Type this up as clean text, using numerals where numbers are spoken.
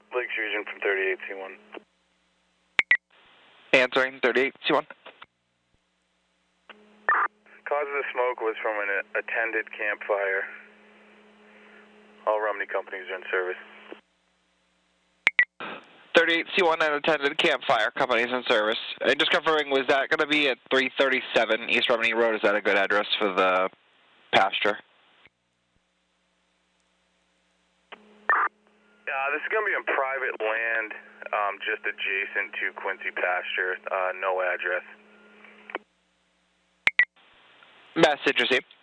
Lake Fusion from 38C1. Answering 38C1. Cause of the smoke was from an attended campfire. All Romney companies are in service. 38C1 and attended campfire, companies in service. And just confirming, was that going to be at 337 East Romney Road? Is that a good address for the pasture? This is going to be on private land, just adjacent to Quincy pasture, no address. Message received.